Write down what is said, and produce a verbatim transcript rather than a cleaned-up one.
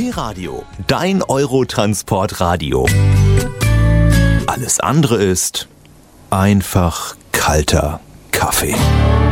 T-Radio, dein Eurotransport-Radio. Alles andere ist einfach kalter Kaffee.